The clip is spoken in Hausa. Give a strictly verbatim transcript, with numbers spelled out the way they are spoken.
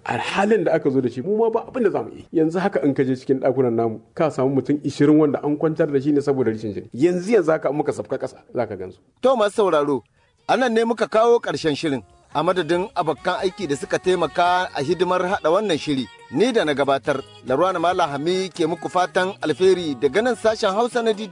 a halin da aka zo da shi mu ma ba abin da zamu yi. Yanzu haka in ka je cikin ɗakunan namu ka samu mutum ishirin wanda an kwantar da shi ne saboda rashin jini. Yanzu yanzu haka muka safka ƙasa zaka gansu. To masu sauraro, anan ne muka kawo ƙarshen shirin. A madadin abokan aiki da suka taimaka a hidimar haɗa wannan shiri, ni da na gabatar, Larwana Malam Hami ke muku fatan alheri daga nan sashen Hausa na D